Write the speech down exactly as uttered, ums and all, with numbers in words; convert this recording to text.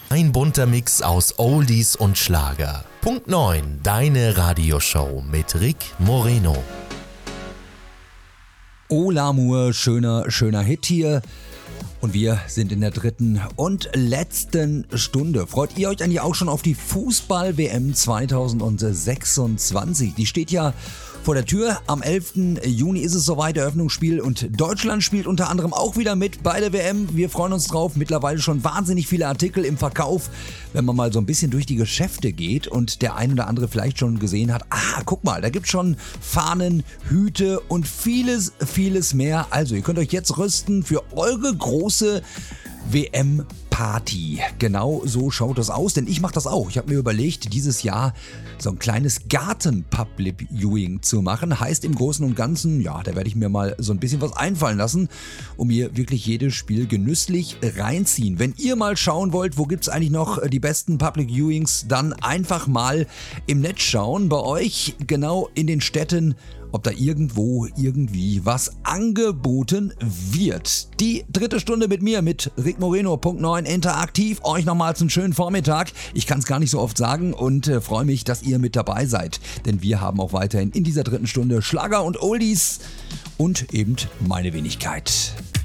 Ein bunter Mix aus Oldies und Schlager. Punkt neun, deine Radioshow mit Rick Moreno. Oh L'Amour, schöner, schöner Hit hier. Und wir sind in der dritten und letzten Stunde. Freut ihr euch eigentlich auch schon auf die Fußball-W M zwanzig sechsundzwanzig? Die steht ja vor der Tür. Am elften Juni ist es soweit, Eröffnungsspiel, und Deutschland spielt unter anderem auch wieder mit bei der W M. Wir freuen uns drauf. Mittlerweile schon wahnsinnig viele Artikel im Verkauf, wenn man mal so ein bisschen durch die Geschäfte geht und der ein oder andere vielleicht schon gesehen hat, ah, guck mal, da gibt's schon Fahnen, Hüte und vieles, vieles mehr. Also ihr könnt euch jetzt rüsten für eure große W M-Party. Genau so schaut das aus, denn ich mache das auch. Ich habe mir überlegt, dieses Jahr so ein kleines Garten-Public-Viewing zu machen. Heißt im Großen und Ganzen, ja, da werde ich mir mal so ein bisschen was einfallen lassen und mir wirklich jedes Spiel genüsslich reinziehen. Wenn ihr mal schauen wollt, wo gibt's eigentlich noch die besten Public Viewings, dann einfach mal im Netz schauen. Bei euch genau in den Städten, ob da irgendwo irgendwie was angeboten wird. Die dritte Stunde mit mir, mit Rick Moreno, Punkt neun, interaktiv. Euch nochmals einen schönen Vormittag. Ich kann es gar nicht so oft sagen und äh, freue mich, dass ihr mit dabei seid. Denn wir haben auch weiterhin in dieser dritten Stunde Schlager und Oldies und eben meine Wenigkeit.